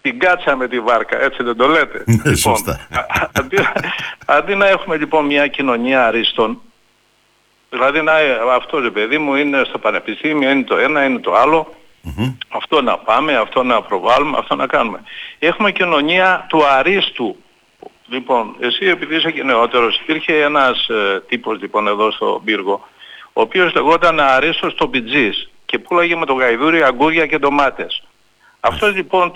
την κάτσα με τη βάρκα, έτσι δεν το λέτε? Ναι, σωστά. Αντί να έχουμε λοιπόν μια κοινωνία αρίστων, δηλαδή αυτό ρε παιδί μου είναι στο πανεπιστήμιο, είναι το ένα, είναι το άλλο, αυτό να πάμε, αυτό να προβάλλουμε, αυτό να κάνουμε. Έχουμε κοινωνία του αρίστου. Λοιπόν, εσύ επειδή είσαι και νεότερος, υπήρχε ένας τύπος λοιπόν εδώ στο Πύργο, ο οποίος λεγόταν Αρίστος Τοπιτζής και πουλάγε με το γαϊδούρι αγκούρια και ντομάτες. Αυτός λοιπόν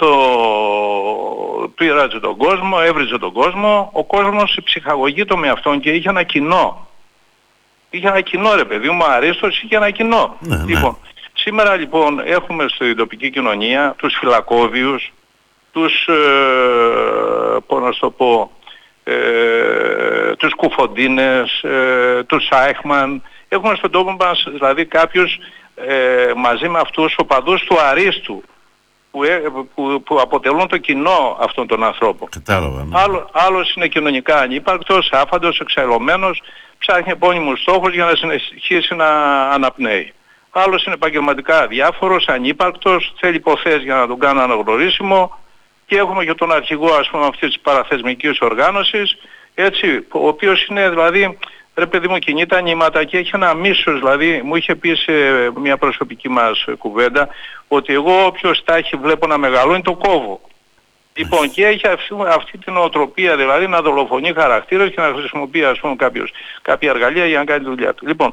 πήραζε τον κόσμο, έβριζε τον κόσμο, ο κόσμος ψυχαγωγείτο με αυτόν και είχε ένα κοινό. Είχε ένα κοινό ρε παιδί μου, Αρίστος είχε ένα κοινό. Ναι, λοιπόν, σήμερα λοιπόν έχουμε στην τοπική κοινωνία τους φυλακόβιους, τους, πώς να το πω, τους κουφοντίνες, τους Άιχμαν. Έχουμε στον τόπο μας δηλαδή κάποιους μαζί με αυτούς οπαδούς του αρίστου που αποτελούν το κοινό αυτών των ανθρώπων. Κατάλαβα, ναι. Άλλος είναι κοινωνικά ανύπαρκτος, άφαντος, εξαιλωμένος, ψάχνει επώνυμους στόχους για να συνεχίσει να αναπνέει. Άλλος είναι επαγγελματικά αδιάφορος, ανύπαρκτος, θέλει υποθέσεις για να τον κάνουν αναγνωρίσιμο. Και έχουμε και τον αρχηγό ας πούμε αυτής της παραθεσμικής οργάνωσης, έτσι, ο οποίος είναι δηλαδή, ρε παιδί μου, κινεί τα νήματα και έχει ένα μίσος, δηλαδή μου είχε πει σε μια προσωπική μας κουβέντα ότι εγώ όποιος τάχει βλέπω να μεγαλώνει το κόβω. Λοιπόν, και έχει αυτή την οτροπία δηλαδή να δολοφονεί χαρακτήρες και να χρησιμοποιεί ας πούμε κάποια εργαλεία για να κάνει τη δουλειά του. Λοιπόν,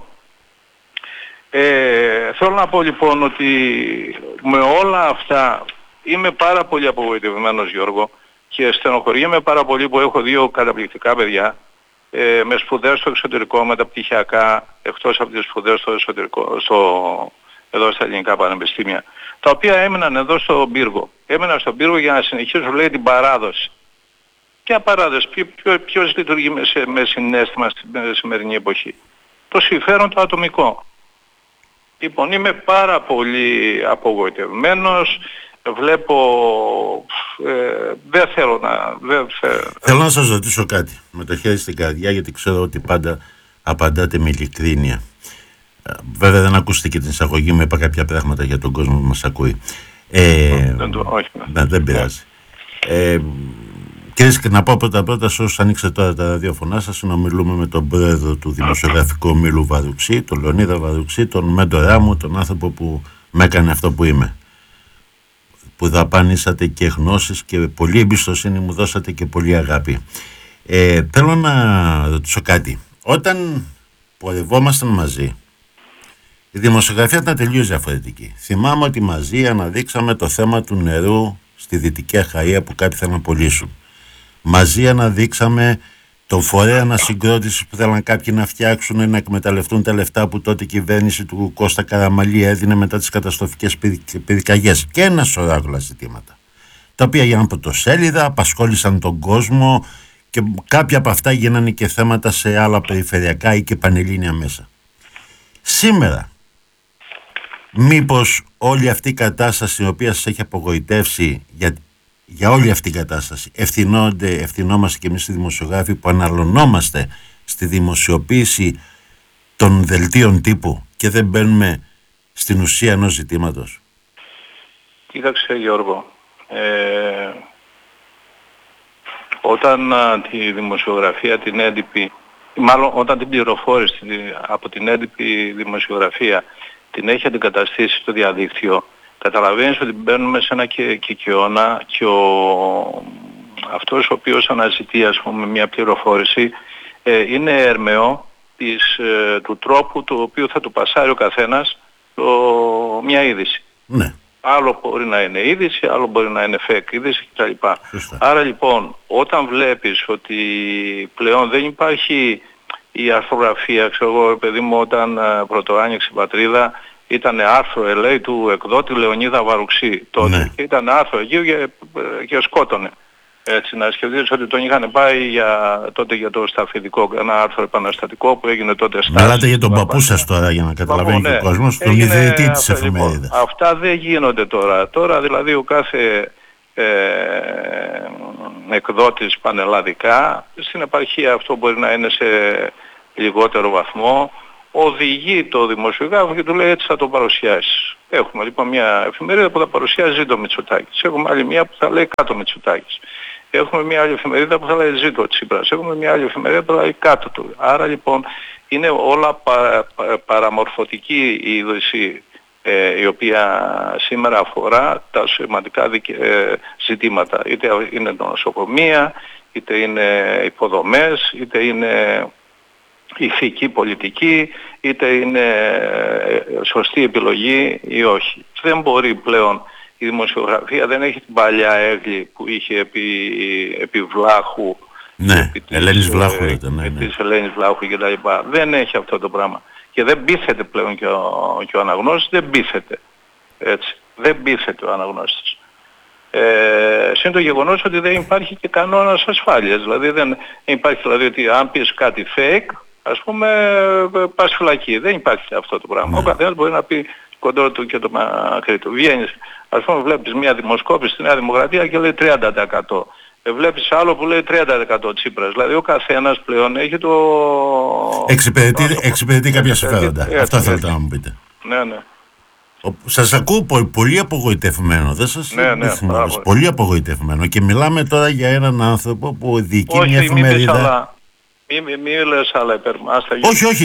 θέλω να πω λοιπόν ότι με όλα αυτά είμαι πάρα πολύ απογοητευμένος, Γιώργο, και στενοχωριέμαι πάρα πολύ που έχω δύο καταπληκτικά παιδιά με σπουδές στο εξωτερικό, μεταπτυχιακά, εκτός από τις σπουδές στο εσωτερικό, εδώ στα ελληνικά πανεπιστήμια, τα οποία έμειναν εδώ στον Πύργο. Έμειναν στον Πύργο για να συνεχίσουν, λέει, την παράδοση. Ποια παράδοση, ποιος λειτουργεί με συναίσθημα στην σημερινή εποχή? Το συμφέρον το ατομικό. Λοιπόν, είμαι πάρα πολύ απογοητευμένος. Βλέπω, δεν θέλω να... Θέλω να σας ρωτήσω κάτι, με το χέρι στην καρδιά, γιατί ξέρω ότι πάντα απαντάτε με ειλικρίνεια. Βέβαια δεν ακούστηκε την εισαγωγή μου, είπα κάποια πράγματα για τον κόσμο που μας ακούει. Δεν πειράζει. Κύριε, να πω πρώτα σε όσους ανοίξετε τώρα τα ραδιοφωνά σας, συνομιλούμε με τον πρόεδρο του Δημοσιογραφικού Ομίλου Βαρουξή, τον Λεωνίδα Βαρουξή, τον μέντορά μου, τον άνθρωπο που με έκανε αυτό που είμαι. Που δαπάνησατε και γνώσεις και πολύ εμπιστοσύνη μου δώσατε και πολύ αγάπη. Θέλω να ρωτήσω κάτι. Όταν πορευόμασταν μαζί, η δημοσιογραφία ήταν τελείως διαφορετική. Θυμάμαι ότι μαζί αναδείξαμε το θέμα του νερού στη Δυτική Αχαΐα που κάποιοι θέλουν να πωλήσουν. Μαζί αναδείξαμε τον φορέα ανασυγκρότησης που θέλαν κάποιοι να φτιάξουν, να εκμεταλλευτούν τα λεφτά που τότε η κυβέρνηση του Κώστα Καραμανλή έδινε μετά τις καταστροφικές πυρκαγιές. Και ένα σωρό άλλα ζητήματα, τα οποία έγιναν πρωτοσέλιδα, απασχόλησαν τον κόσμο και κάποια από αυτά γίνανε και θέματα σε άλλα περιφερειακά ή και πανελλήνια μέσα. Σήμερα, μήπως όλη αυτή η κατάσταση η οποία σας έχει απογοητεύσει, για όλη αυτή την κατάσταση ευθυνόμαστε και εμείς οι δημοσιογράφοι που αναλωνόμαστε στη δημοσιοποίηση των δελτίων τύπου και δεν μπαίνουμε στην ουσία ενός ζητήματος? Κοίταξε, Γιώργο, όταν τη δημοσιογραφία την έντυπη, μάλλον όταν την πληροφόρηση από την έντυπη δημοσιογραφία την έχει αντικαταστήσει στο διαδίκτυο, καταλαβαίνεις ότι μπαίνουμε σε ένα κικαιώνα και αυτός ο οποίος αναζητεί ας πούμε μια πληροφόρηση είναι ερμαιό του τρόπου του οποίου θα του πασάρει ο καθένας μια είδηση. Ναι. Άλλο μπορεί να είναι είδηση, άλλο μπορεί να είναι fake είδηση κτλ. Άρα λοιπόν όταν βλέπεις ότι πλέον δεν υπάρχει η αρθρογραφία, ξέρω εγώ παιδί μου, όταν πρωτοάνοιξε η Πατρίδα ήταν άρθρο λέει του εκδότη Λεωνίδα Βαρουξή τότε, ναι. Και ήταν άρθρο εκεί και σκότωνε. Έτσι, να σκεφτείς ότι τον είχαν πάει τότε για το σταφιδικό, ένα άρθρο επαναστατικό που έγινε τότε στάση. Μιλάτε για τον παππού σας τώρα, για να καταλαβαίνει και ο κόσμος, τον ιδρυτή της εφημερίδας. Λοιπόν, αυτά δεν γίνονται τώρα. Τώρα δηλαδή ο κάθε εκδότης πανελλαδικά, στην επαρχία αυτό μπορεί να είναι σε λιγότερο βαθμό, οδηγεί το δημοσιογράφο και του λέει έτσι θα το παρουσιάσεις. Έχουμε λοιπόν μια εφημερίδα που θα παρουσιάζει το Μητσοτάκης. Έχουμε άλλη μια που θα λέει κάτω Μητσοτάκης. Έχουμε μια άλλη εφημερίδα που θα λέει ζήτω ο Τσίπρας. Έχουμε μια άλλη εφημερίδα που θα λέει κάτω του. Άρα λοιπόν είναι όλα παραμορφωτική η είδηση η οποία σήμερα αφορά τα σημαντικά ζητήματα. Είτε είναι νοσοκομεία, είτε είναι υποδομές, είτε είναι ηθική πολιτική, είτε είναι σωστή επιλογή ή όχι. Δεν μπορεί πλέον η δημοσιογραφία, δεν έχει την παλιά έγκλη που είχε επί Βλάχου. Ναι, Ελένης Βλάχου λέτε, ναι. Της Ελένης Βλάχου και τα λοιπά. Δεν έχει αυτό το πράγμα. Και δεν πείθεται πλέον και ο αναγνώστης, δεν πείθεται. Έτσι. Δεν πείθεται ο αναγνώστης. Συν το γεγονός ότι δεν υπάρχει και κανόνας ασφάλειας. Δηλαδή δεν υπάρχει δηλαδή ότι αν πεις κάτι fake, ας πούμε, πας φυλακή. Δεν υπάρχει αυτό το πράγμα. Ο καθένας μπορεί να πει κοντό του και το μακρύ του. Βγαίνεις, ας πούμε, βλέπεις μια δημοσκόπηση στη Νέα Δημοκρατία και λέει 30%. Βλέπεις άλλο που λέει 30% Τσίπρας. Δηλαδή ο καθένας πλέον έχει το... Εξυπηρετεί κάποια συμφέροντα. Αυτό θέλετε να μου πείτε. Ναι, ναι. Σας ακούω πολύ απογοητευμένο, δεν σας θυμάμαι. Πολύ απογοητευμένο. Και μιλάμε τώρα για έναν άνθρωπο που διοικεί μια εφημερίδα. Μη λες άλλα υπερμάστα.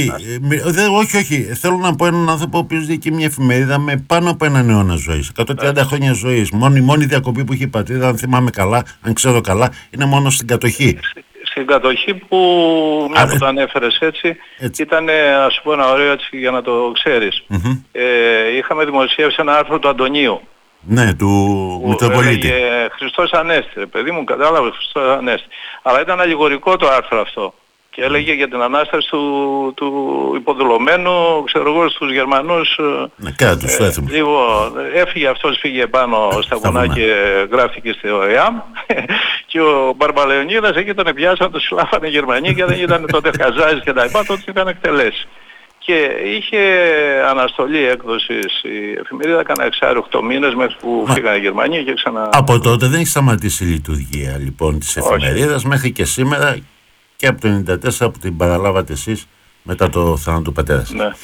Όχι. Θέλω να πω έναν άνθρωπο ο οποίος διοικεί μια εφημερίδα με πάνω από έναν αιώνα ζωής. 130 χρόνια ζωής. Η μόνη διακοπή που έχει η πατρίδα, αν θυμάμαι καλά, αν ξέρω καλά, είναι μόνο στην κατοχή. Στην κατοχή που, μια που το ανέφερες έτσι, ήταν, ας σου πω ένα ωραίο έτσι για να το ξέρεις. Είχαμε δημοσιεύσει ένα άρθρο του Αντωνίου. Ναι, του Μητροπολίτη. Χριστός Ανέστη, παιδί μου, κατάλαβε, Χριστός Ανέστη. Αλλά ήταν αλληγορικό το άρθρο αυτό. Και έλεγε για την Ανάσταση του υποδουλωμένου, ξέρω εγώ, στους Γερμανούς. Ναι, κάτω, λίγο έφυγε αυτός, φύγε πάνω στα βουνά και γράφτηκε στο ΕΑΜ. Και ο Μπαρμπαλεωνίδας εκεί τον πιάσαν, τον συλλάβανε οι Γερμανοί και δεν ήταν τότε Χαζάζης και τα λοιπά, τότε είχαν εκτελέσει. Και είχε αναστολή έκδοσης η εφημερίδα, κάνα 6-8 μήνες μέχρι που φύγανε οι Γερμανοί και ξανά... Από τότε δεν έχει σταματήσει η λειτουργία λοιπόν της εφημερίδας μέχρι και σήμερα και από το 1994 που την παραλάβατε εσείς μετά το θάνατο του πατέρα σας. Ναι.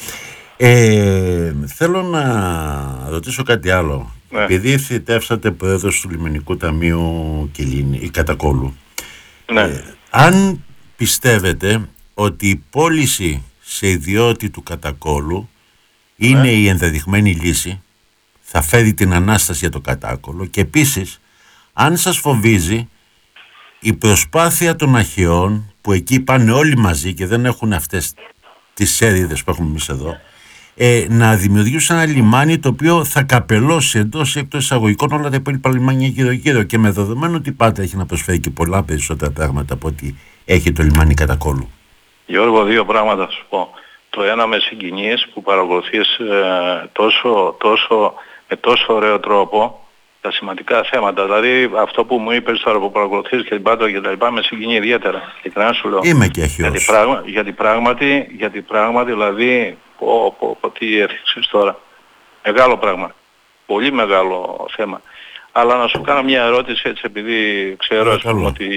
Θέλω να ρωτήσω κάτι άλλο. Ναι. Επειδή θητεύσατε πρόεδρος του Λιμενικού Ταμείου η Κατακόλου, ναι. Αν πιστεύετε ότι η πώληση σε ιδιώτη του Κατακόλου είναι η ενδεδειγμένη λύση, θα φέρει την Ανάσταση για το Κατάκολο, και επίσης αν σας φοβίζει η προσπάθεια των Αχαιών που εκεί πάνε όλοι μαζί και δεν έχουν αυτές τις σέριδες που έχουμε εμείς εδώ, να δημιουργήσουν ένα λιμάνι το οποίο θα καπελώσει εντός ή εκτός εισαγωγικών όλα τα υπόλοιπα λιμάνια γύρω-γύρω, και με δεδομένο ότι πάντα έχει να προσφέρει και πολλά περισσότερα πράγματα από ότι έχει το λιμάνι Κατακόλου. Γιώργο, δύο πράγματα θα σου πω. Το ένα με συγκινείς που παρακολουθείς με τόσο ωραίο τρόπο τα σημαντικά θέματα. Δηλαδή αυτό που μου είπες τώρα που παρακολουθείς και την Πάτο και τα λοιπά με συγκινεί ιδιαίτερα. Και να σου λέω. Είμαι και αχιός. Γιατί πράγματι δηλαδή τι έθιξες τώρα. Μεγάλο πράγμα. Πολύ μεγάλο θέμα. Αλλά να σου κάνω μια ερώτηση έτσι, επειδή ξέρω ας πούμε ότι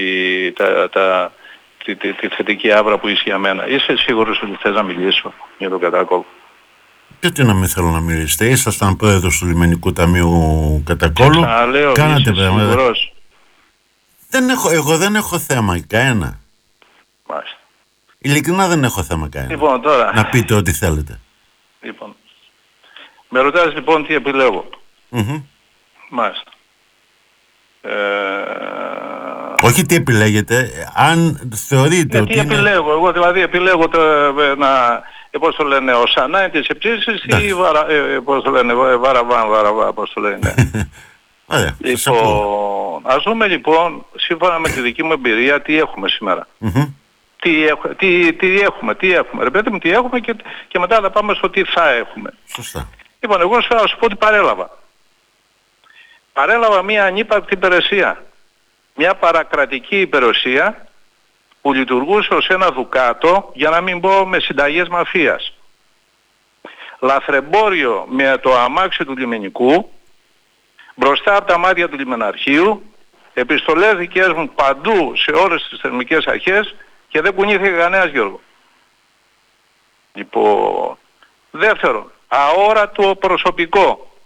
τη θετική άβρα που είσαι για μένα. Είσαι σίγουρος ότι θες να μιλήσω για τον Κατάκολο? Γιατί να μην θέλω να μιλήσετε? Ήσασταν πρόεδρος του Λιμενικού Ταμείου Κατακόλου. Κάνατε πράγματα. Εγώ δεν έχω θέμα κανένα. Μάλιστα. Ειλικρινά δεν έχω θέμα κανένα. Λοιπόν, τώρα... Να πείτε ό,τι θέλετε. Λοιπόν. Με ρωτάς λοιπόν τι επιλέγω. Μάλιστα. Όχι τι επιλέγετε, αν θεωρείτε ότι τι επιλέγω, εγώ δηλαδή επιλέγω πώς το λένε, ο Σανάι της Εψήσης ή πώς το λένε, Βαραβάν, πώς το λένε. Ωραία, λοιπόν, ας δούμε λοιπόν, σύμφωνα με τη δική μου εμπειρία, τι έχουμε σήμερα. Τι έχουμε, ρε παιδί μου, τι έχουμε και μετά θα πάμε στο τι θα έχουμε. Σωστά. Λοιπόν, εγώ θα σου πω ότι παρέλαβα μια ανύπαρκτη υπηρεσία. Μια παρακρατική υπηρεσία που λειτουργούσε ως ένα δουκάτο, για να μην πω με συνταγές μαφίας. Λαθρεμπόριο με το αμάξι του λιμενικού, μπροστά από τα μάτια του λιμεναρχείου, επιστολές δικές μου παντού σε όλες τις θεσμικές αρχές και δεν κουνήθηκε κανένας, Γιώργο. Λοιπόν, δεύτερον, αόρατο προσωπικό.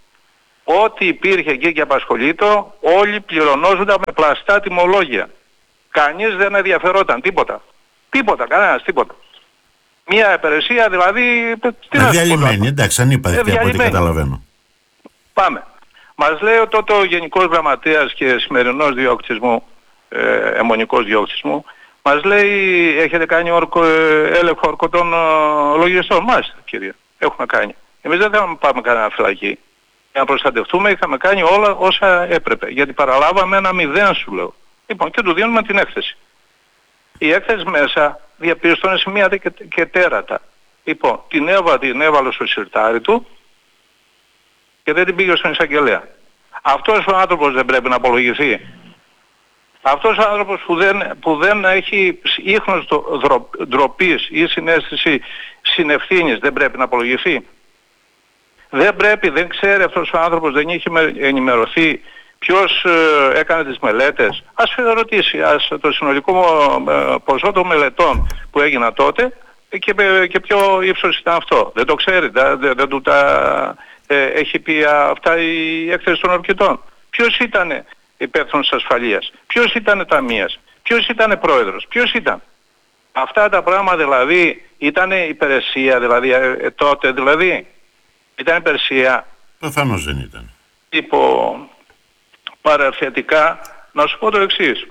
ό,τι υπήρχε εκεί και απασχολείτο, όλοι πληρωνόζονταν με πλαστά τιμολόγια. Κανείς δεν ενδιαφερόταν, τίποτα. Τίποτα, κανένας, τίποτα. Μια υπηρεσία δηλαδή... Διαλυμένη, εντάξει, ανύπαρκτη από ό,τι καταλαβαίνω. Πάμε. Μας λέει τότε ο Γενικός Γραμματέας και σημερινός διώκτης μου, αιμονικός διώκτης μου, μας λέει, έχετε κάνει έλεγχο ορκωτών λογιστών? Μάλιστα, κύριε, έχουμε κάνει. Εμείς δεν θέλαμε να πάμε κανένα φυλακή. Για να προστατευτούμε είχαμε κάνει όλα όσα έπρεπε. Γιατί παραλάβαμε ένα 0, σου λέω. Λοιπόν, και του δίνουμε την έκθεση. Η έκθεση μέσα διαπίστωνε σημεία και τέρατα. Λοιπόν, την έβαλε στο σιρτάρι του και δεν την πήγε στον εισαγγελέα. Αυτός ο άνθρωπος δεν πρέπει να απολογηθεί? Αυτός ο άνθρωπος που δεν έχει ίχνος ντροπής ή συναίσθηση συνευθύνης δεν πρέπει να απολογηθεί? Δεν πρέπει, δεν ξέρει αυτός ο άνθρωπος, δεν είχε ενημερωθεί ποιος έκανε τις μελέτες? Ας ρωτήσει το συνολικό ποσό των μελετών που έγιναν τότε και ποιο ύψος ήταν αυτό. Δεν το ξέρει, δεν του τα έχει πει αυτά η έκθεση των ορκητών. Ποιος ήταν υπεύθυνος της ασφαλείας? Ποιος ήταν ταμείας? Ποιος ήταν πρόεδρος? Ποιος ήταν? Αυτά τα πράγματα δηλαδή ήταν υπηρεσία δηλαδή τότε δηλαδή? Ήταν υπηρεσία? Προφανώς δεν ήταν. Λοιπόν, παραρθιατικά να σου πω το εξής.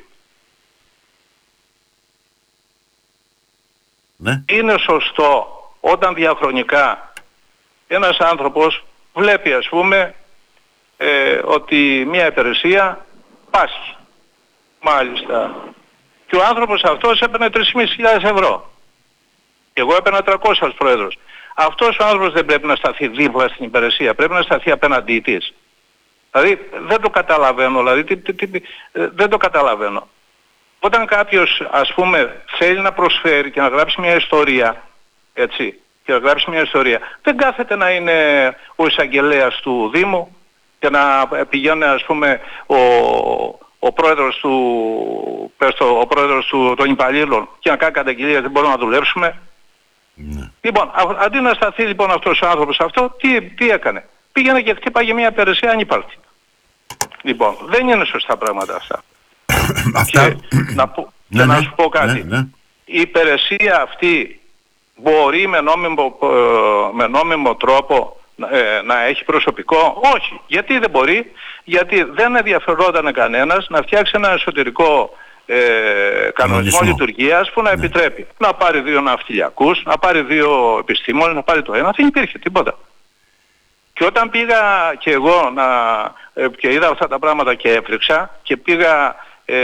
Ναι. Είναι σωστό όταν διαχρονικά ένας άνθρωπος βλέπει ας πούμε ότι μια υπηρεσία πάσχει. Μάλιστα. Και ο άνθρωπος αυτός έπαιρνε 3.500 ευρώ. Εγώ έπαιρνα 300 ως πρόεδρος. Αυτός ο άνθρωπος δεν πρέπει να σταθεί δίπλα στην υπηρεσία, πρέπει να σταθεί απέναντί της. Δηλαδή δεν το καταλαβαίνω, δεν το καταλαβαίνω. Όταν κάποιος ας πούμε θέλει να προσφέρει και να γράψει μια ιστορία, έτσι, και να γράψει μια ιστορία, δεν κάθεται να είναι ο εισαγγελέας του Δήμου και να πηγαίνει ας πούμε ο πρόεδρος των υπαλλήλων και να κάνει καταγγελία, δεν μπορούμε να δουλέψουμε. Ναι. Λοιπόν, αντί να σταθεί λοιπόν αυτός ο άνθρωπος αυτό, τι έκανε? Πήγαινε και χτύπαγε μια υπηρεσία ανύπαρκτη. Λοιπόν, δεν είναι σωστά πράγματα αυτά. Αυτά... Και να σου πω κάτι. Ναι. Η υπηρεσία αυτή μπορεί με νόμιμο τρόπο να έχει προσωπικό? Όχι. Γιατί δεν μπορεί? Γιατί δεν ενδιαφερόταν κανένας να φτιάξει ένα εσωτερικό κανονισμό λειτουργίας που να επιτρέπει να πάρει 2 ναυτιλιακούς, να πάρει 2 επιστήμονες, να πάρει το ένα. Δεν υπήρχε τίποτα. Και όταν πήγα και εγώ και είδα αυτά τα πράγματα και έφρυξα και πήγα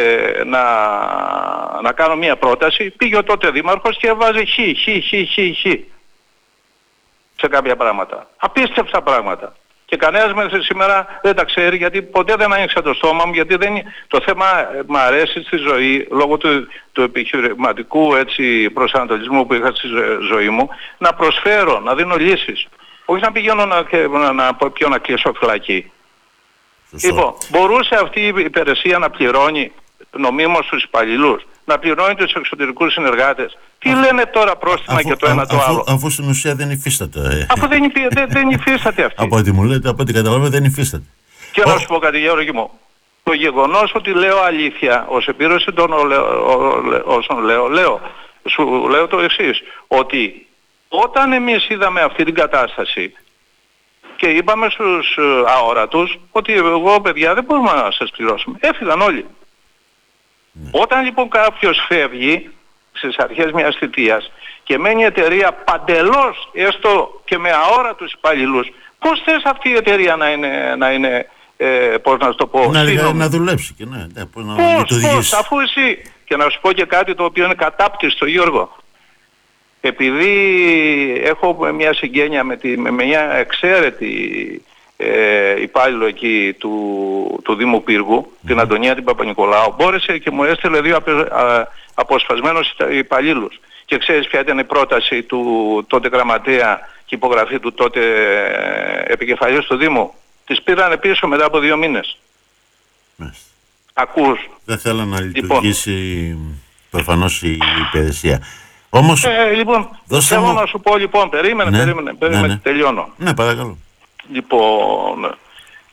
να κάνω μια πρόταση, πήγε ο τότε δήμαρχος και έβαζε χ σε κάποια πράγματα. Απίστευτα πράγματα. Και κανένας μέχρι σήμερα δεν τα ξέρει, γιατί ποτέ δεν άνοιξα το στόμα μου, γιατί το θέμα μου αρέσει στη ζωή, λόγω του επιχειρηματικού έτσι, προσανατολισμού που είχα στη ζωή μου, να προσφέρω, να δίνω λύσεις. Όχι να πηγαίνω να κλείσω φυλακή. Λοιπόν, μπορούσε αυτή η υπηρεσία να πληρώνει νομίμως τους υπαλληλούς, να πληρώνει τους εξωτερικούς συνεργάτες? Τι λένε τώρα πρόστιμα και το ένα το άλλο? Αφού στην ουσία δεν υφίσταται. Αφού δεν υφίσταται αυτή. Από ό,τι μου λέτε, από ό,τι καταλαβαίνω δεν υφίσταται. Και να σου πω κάτι, Γιώργη μου. Το γεγονός ότι λέω αλήθεια ως επίρρωση των όσων σου λέω το εξής, ότι όταν εμείς είδαμε αυτή την κατάσταση και είπαμε στους αόρατους ότι εγώ παιδιά δεν μπορούμε να σας πληρώσουμε, έφυγαν όλοι. Όταν λοιπόν κάποιος φεύγει στις αρχές μιας θητείας και μένει η εταιρεία παντελώς, έστω και με αόρατους υπαλληλούς, πώς θες αυτή η εταιρεία να είναι πώς να το πω, να δουλέψει και πώς, αφού εσύ, και να σου πω και κάτι το οποίο είναι κατάπτυστο, Γιώργο. Επειδή έχω μια συγγένεια με μια εξαίρετη υπάλληλο εκεί του Δήμου Πύργου, την Αντωνία την Παπα-Νικολάου, μπόρεσε και μου έστειλε 2 αποσπασμένους υπαλλήλους. Και ξέρεις ποια ήταν η πρόταση του τότε γραμματέα και υπογραφή του τότε επικεφαλής του Δήμου? Τις πήρανε πίσω μετά από 2 μήνες. Ακούς? Δεν θέλω να λειτουργήσει προφανώς η υπηρεσία. Όμως, λοιπόν, θέλω να σου πω λοιπόν, περίμενε, τελειώνω. Ναι, παρακαλώ. Λοιπόν,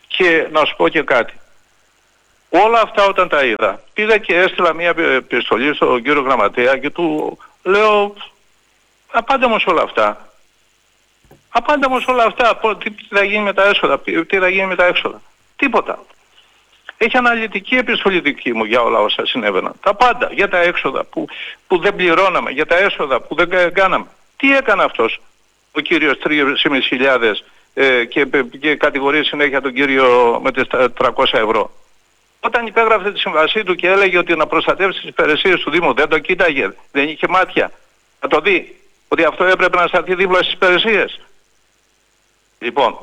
Και να σου πω και κάτι. Όλα αυτά όταν τα είδα, πήγα και έστειλα μια επιστολή στον κύριο Γραμματέα και του λέω, απάντα μου σε όλα αυτά. Απάντα μου σε όλα αυτά. Τι θα γίνει με τα έσοδα, τι θα γίνει με τα έξοδα. Τίποτα. Έχει αναλυτική επιστολή δική μου για όλα όσα συνέβαιναν. Τα πάντα. Για τα έξοδα που δεν πληρώναμε, για τα έσοδα που δεν κάναμε. Τι έκανε αυτός ο κύριος 3.500 και κατηγορεί συνέχεια τον κύριο με τις 300 ευρώ. Όταν υπέγραφε τη συμβασή του και έλεγε ότι να προστατεύσει τις υπηρεσίες του Δήμου, δεν το κοίταγε, δεν είχε μάτια να το δει ότι αυτό έπρεπε να σταθεί δίπλα στις υπηρεσίες. Λοιπόν,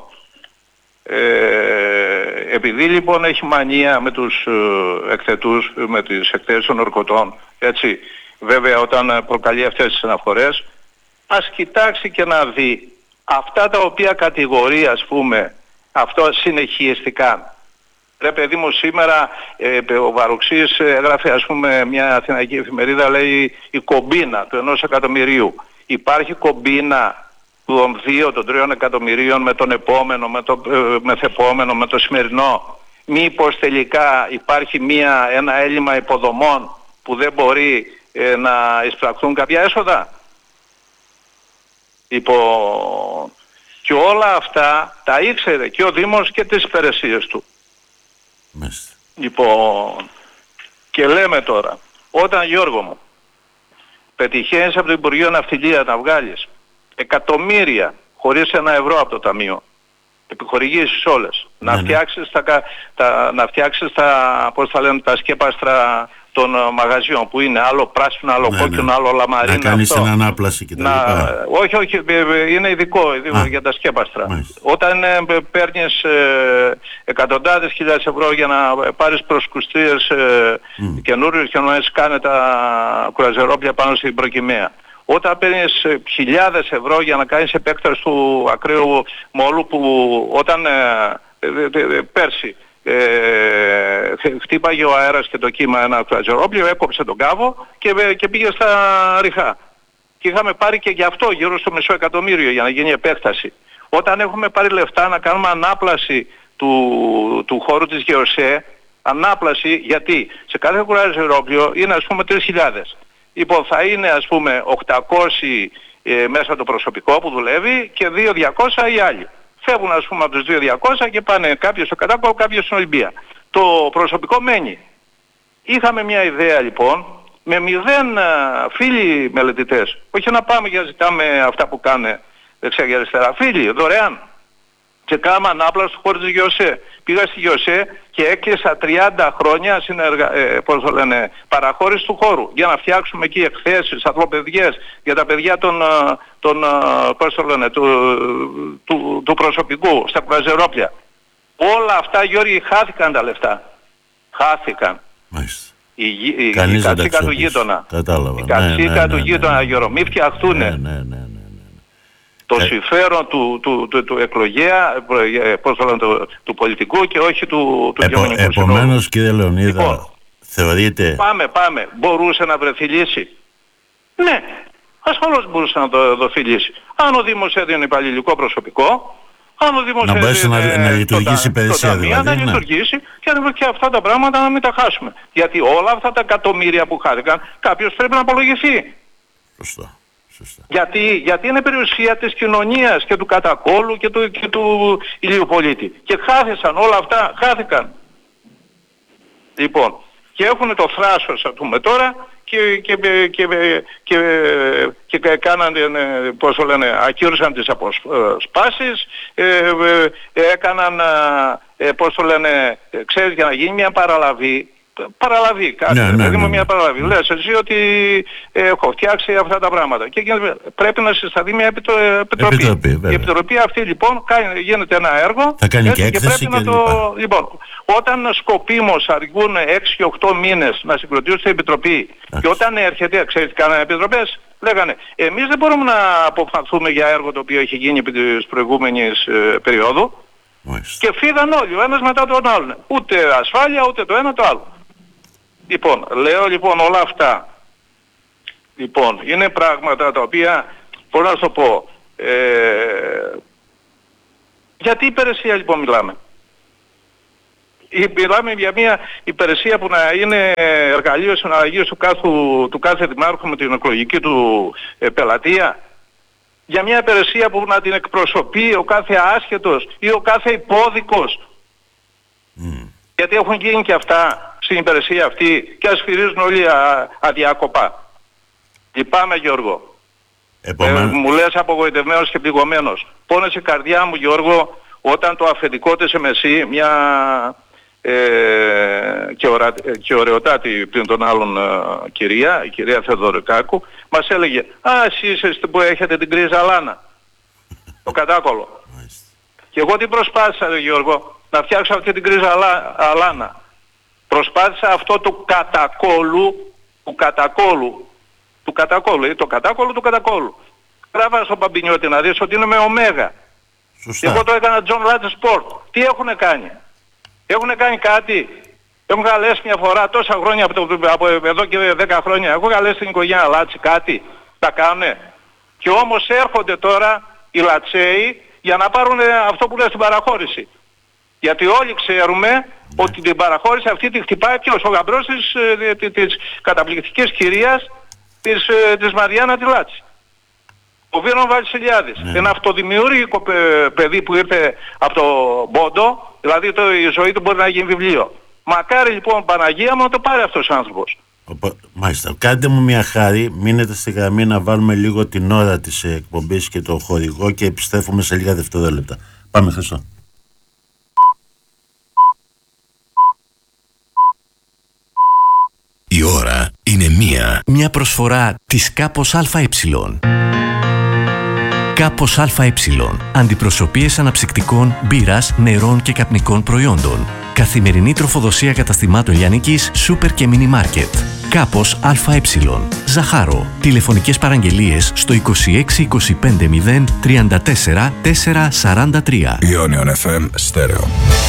επειδή λοιπόν έχει μανία με τους εκθετούς, με τις εκθέσεις των ορκωτών, έτσι, βέβαια όταν προκαλεί αυτές τις αναφορές, ας κοιτάξει και να δει αυτά τα οποία κατηγορεί, ας πούμε, αυτό συνεχιστικά. Ρε παιδί μου, σήμερα ο Βαρουξής έγραφε, ας πούμε, μια αθηναϊκή εφημερίδα, λέει η κομπίνα του 1 εκατομμυρίου. Υπάρχει κομπίνα των 2, των 3 εκατομμυρίων με τον επόμενο, με το μεθεπόμενο, με το σημερινό. Μήπως τελικά υπάρχει ένα έλλειμμα υποδομών που δεν μπορεί να εισπραχθούν κάποια έσοδα. Λοιπόν, και όλα αυτά τα ήξερε και ο Δήμος και τις υπηρεσίες του. Μάλιστα. Λοιπόν, και λέμε τώρα, όταν, Γιώργο μου, πετυχαίνεις από το Υπουργείο Ναυτιλία να βγάλεις εκατομμύρια χωρίς ένα ευρώ από το Ταμείο, επιχορηγήσεις όλες, να φτιάξεις τα, πώς θα λένε, τα σκέπαστρα των μαγαζιών που είναι άλλο πράσινο, άλλο κόκκινο, άλλο λαμαρίνο. Να κάνεις την ανάπλαση και τα λοιπά. Όχι, είναι ειδικό για τα σκέπαστρα. Μάλιστα. Όταν παίρνεις εκατοντάδες χιλιάδες ευρώ για να πάρεις προσκουστρίες καινούριους και να κάνει τα κουραζερόπλια πάνω στην προκυμαία. Όταν παίρνεις χιλιάδες ευρώ για να κάνεις επέκταση του ακραίου μόλου που όταν πέρσι χτύπαγε ο αέρας και το κύμα ένα κουραζερόπλιο, έκοψε τον κάβο και πήγε στα ριχά. Και είχαμε πάρει και γι' αυτό γύρω στο μισό εκατομμύριο για να γίνει επέκταση. Όταν έχουμε πάρει λεφτά να κάνουμε ανάπλαση του χώρου της ΓΕΟΣΕ, ανάπλαση γιατί σε κάθε κουραζερόπλιο είναι, ας πούμε, 3.000. Λοιπόν, θα είναι, ας πούμε, 800 μέσα το προσωπικό που δουλεύει και 2.200 οι άλλοι. Φεύγουν, ας πούμε, από τους 2.200 και πάνε κάποιος στο Κατάκο, κάποιος στην Ολυμπία. Το προσωπικό μένει. Είχαμε μια ιδέα λοιπόν, με 0 φίλοι μελετητές. Όχι να πάμε και να ζητάμε αυτά που κάνε δεξιά και αριστερά. Φίλοι, δωρεάν. Και κάναμε ανάπλαση του χώρου της ΓΕΟΣΕ. Πήγα στη ΓΕΟΣΕ και έκλεισα 30 χρόνια παραχώρηση του χώρου για να φτιάξουμε εκεί εκθέσεις, αθλοπαιδιές για τα παιδιά του προσωπικού στα κουραζερόπλια. Όλα αυτά, Γιώργη, χάθηκαν τα λεφτά. Χάθηκαν. Μάλιστα. Η κατσίκα του γείτονα. Κατάλαβα. Η κατσίκα του γείτονα, Γιώργο. Μη φτιαχτούν. Το συμφέρον του εκλογέα, πώς το λένε, του πολιτικού και όχι του κοινωνικού. Επομένως, κύριε Λεωνίδα, λοιπόν, θεωρείτε... Πάμε. Μπορούσε να βρεθεί λύση. Ναι, ασφαλώς μπορούσε να δοθεί λύση. Αν ο Δήμος έδινε υπαλληλικό προσωπικό, αν ο Δήμος να μπορέσει να λειτουργήσει υπηρεσία δηλαδή. Να λειτουργήσει και αυτά τα πράγματα να μην τα χάσουμε. Γιατί όλα αυτά τα εκατομμύρια που χάθηκαν, κάποιος πρέπει να απολογηθεί. Σωστά. Γιατί είναι περιουσία της κοινωνίας και του Κατακόλου και του Ηλιοπολίτη. Και χάθησαν όλα αυτά, χάθηκαν. Λοιπόν, και έχουν το θράσος, ας πούμε τώρα, και κάνανε, πώς το λένε, ακύρωσαν τις αποσπάσεις, έκαναν, πώς το λένε, ξέρεις, για να γίνει μια παραλαβή, κάτι, μια παραλαβή. Λες εσύ ότι έχω φτιάξει αυτά τα πράγματα και πρέπει να συσταθεί μια επιτροπή. Η επιτροπή αυτή λοιπόν γίνεται ένα έργο, θα κάνει και έκθεση πρέπει λοιπόν, όταν σκοπίμως αργούν 6 8 μήνες να συγκροτήσουν την επιτροπή και όταν έρχεται, ξέρετε τι κάνανε επιτροπές, λέγανε εμείς δεν μπορούμε να αποφανθούμε για έργο το οποίο έχει γίνει επί της προηγούμενης περίοδου. Και φύγαν όλοι, ο ένας μετά τον άλλον. Ούτε ασφάλεια, ούτε το ένα το άλλο. Λοιπόν, λέω λοιπόν όλα αυτά. Λοιπόν, είναι πράγματα τα οποία, πώς να σου το πω, γιατί υπηρεσία λοιπόν μιλάμε. Μιλάμε για μια υπηρεσία που να είναι εργαλείο συναλλαγής του κάθε δημάρχου με την εκλογική του πελατεία. Για μια υπηρεσία που να την εκπροσωπεί ο κάθε άσχετος ή ο κάθε υπόδικος. Γιατί έχουν γίνει και αυτά στην υπηρεσία αυτή και ασφυρίζουν όλοι αδιάκοπα. Λυπάμαι, Γιώργο. Μου λες απογοητευμένος και πληγωμένος. Πόνεσε η καρδιά μου, Γιώργο, όταν το αφεντικό της ΜΕΣΥ, μια και ωραιοτάτη πλην των άλλων κυρία, η κυρία Θεοδωρικάκου, μας έλεγε «Α, εσείς που έχετε την κρίζα αλάνα, το κατάκολο». Και εγώ τι προσπάθησα, Γιώργο, να φτιάξω αυτή την κρίζα αλάνα. Προσπάθησα αυτό του κατακόλου. Γράφα στο Παμπινιώτη να δεις ότι είναι με ωμέγα. Σωστά. Εγώ το έκανα John Latte Sport. Τι έχουνε κάνει? Έχουνε κάνει κάτι? Έχουν καλέσει μια φορά τόσα χρόνια από εδώ και 10 χρόνια. Έχω καλέσει την οικογένεια Λάτσι κάτι? Τα κάνουνε? Και όμως έρχονται τώρα οι Λατσέοι για να πάρουν αυτό που λέει στην παραχώρηση. Γιατί όλοι ξέρουμε ότι την παραχώρηση αυτή τη χτυπάει ποιος? Ο γαμπρός της καταπληκτικής κυρίας της Μαριάννα τη Λάτση. Ο Βίρον Βασιλιάδης. Ένα αυτοδημιούργικο παιδί που ήρθε από το Μπόντο, δηλαδή η ζωή του μπορεί να γίνει βιβλίο. Μακάρι λοιπόν, Παναγία μου, να το πάρει αυτός ο άνθρωπος. Μάλιστα. Κάντε μου μια χάρη, μείνετε στη γραμμή να βάλουμε λίγο την ώρα της εκπομπής και το χορηγό και επιστρέφουμε σε λίγα δευτερόλεπτα. Πάμε, Χριστό. Η ώρα είναι μία προσφορά της Κάπος ΑΕ. Κάπος ΑΕ. Αντιπροσωπείες αναψυκτικών, μπύρας, νερών και καπνικών προϊόντων. Καθημερινή τροφοδοσία καταστημάτων λιανικής, σούπερ και μίνι μάρκετ. Κάπος ΑΕ. Ζαχάρο. Τηλεφωνικές παραγγελίες στο 26 25 0 34 443. Ionion FM Stereo.